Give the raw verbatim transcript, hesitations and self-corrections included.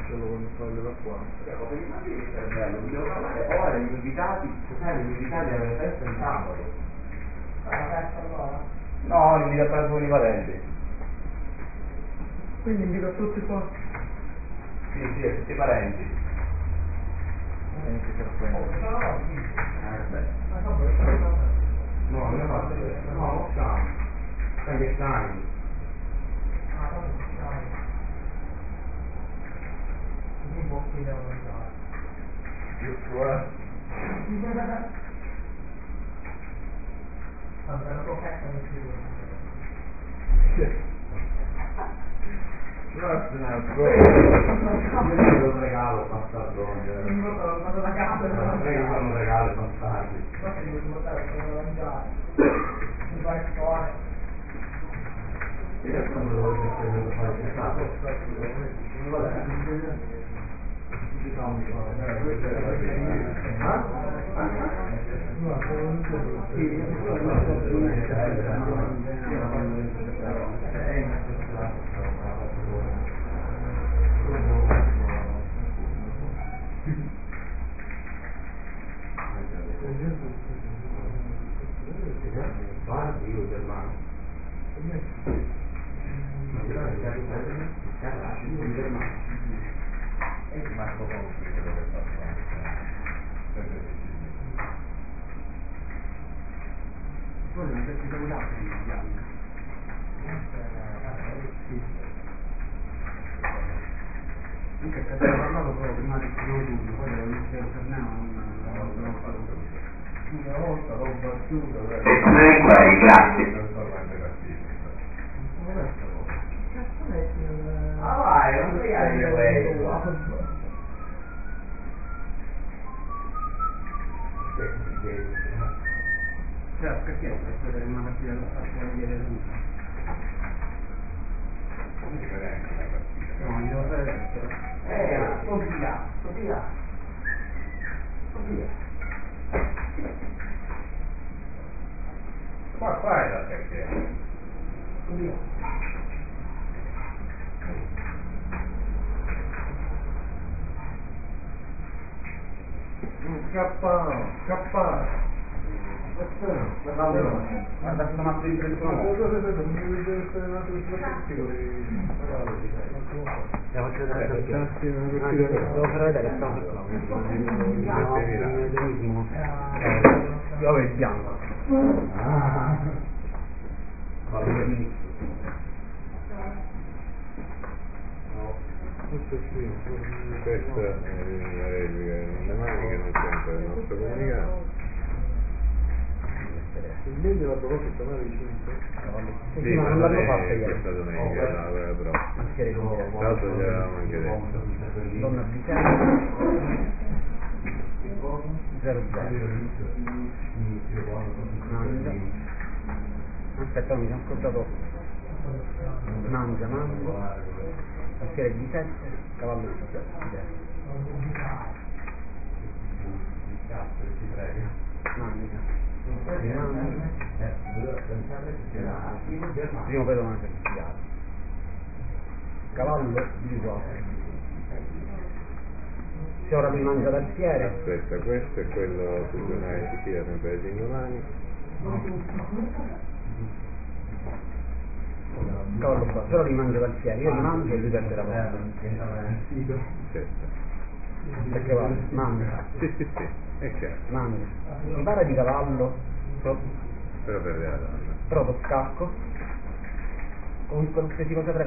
solo quando fai da qua. Cioè, come immagini che sarebbe bello, mi devo parlare ora gli invitati, sai, gli invitati alla festa di sabato. Ah, la festa allora? No, li invito a fare con i parenti. Quindi invito tutti qua. Sì, sì, a tutti i parenti. Oh, no, no, sì. Eh, beh. Ma no, perché No, non è fatto. No, non siamo. Sai che stai? Ah, no, dai. Così può chiedere a mangiare. Giusto, eh? Vabbè, la coperta non si That's not good. Io ti do un regalo, bastardone. non lo so, la casa Non è che fanno regalo, bastardi. ma se devo portare per mangiare. Mi fai storia. Io quando lo voglio prendere fare il capo. Guardi io Germano. E Marco Conti quello che fa poi non c'è più un altro di bianco. Anche se abbiamo parlato proprio prima del primo turno, poi devo iniziare il torneo, non l'ho fatto. Una volta l'ho battuto, Guardi, grazie. ah vai, non spiegare io lei. Cioè, perché per vedere una partita che sta fuori di tutta? No, gli devo fare dentro. Eh, Sofia, Sofia. Sofia. Ma fai da perché? Sofia. Scappa, scappa. Guarda sto mazzo di trentuno. Devo fare vedere Io avevo il bianco. Ah. Questo sì, questa è una replica nelle mani che non sente il nostro comunicato. il meglio la provato a tornare vicino. Sì, ma non l'hanno fatta questa domenica, la quella prossima. Tra l'altro ce l'avevamo anche detto. Donna Bicani zero zero. Aspetta, mi sono scordato. Mangia, mangia. Alfiere di sette, cavallo di sette. Mangia. Primo peso non è certificato. Cavallo di quattro. Se ora mi mangia l'alfiere. Aspetta, questo è quello su cui noi si fila sempre le cindomani. Cavallo qua, se ora mi mangia l'alfiere, io li mangio e lui perde la porta. Certo. Perché va? Mangia. Sì, sì, sì, è chiaro. Mangia. Mi pare di cavallo. Però perde la donna. Proto scacco. Con qualsiasi cosa